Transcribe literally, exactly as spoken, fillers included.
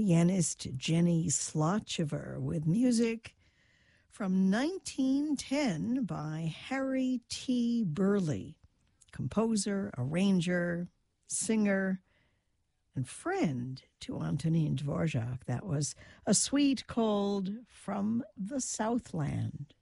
pianist Jenny Slotchever with music from nineteen ten by Harry T. Burleigh, composer, arranger, singer, and friend to Antonin Dvorak. That was a suite called From the Southland.